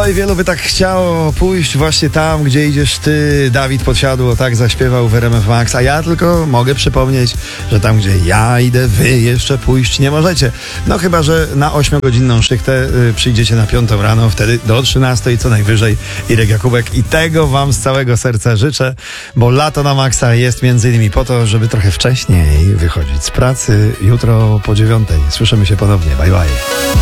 i wielu by tak chciało pójść właśnie tam, gdzie idziesz ty. Dawid Podsiadło tak zaśpiewał w RMF Max, a ja tylko mogę przypomnieć, że tam, gdzie ja idę, wy jeszcze pójść nie możecie. No chyba, że na 8-godzinną szychtę przyjdziecie na 5 rano, wtedy do 13 co najwyżej Irek Jakubek. I tego wam z całego serca życzę, bo lato na maksa jest między innymi po to, żeby trochę wcześniej wychodzić z pracy. Jutro po 9. Słyszymy się ponownie. Bye bye.